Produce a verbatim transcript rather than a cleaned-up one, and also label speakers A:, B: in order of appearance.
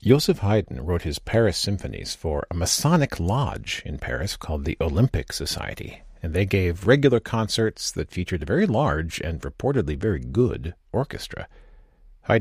A: Joseph Haydn wrote his Paris symphonies for a Masonic lodge in Paris called the Olympic Society, and they gave regular concerts that featured a very large and reportedly very good orchestra.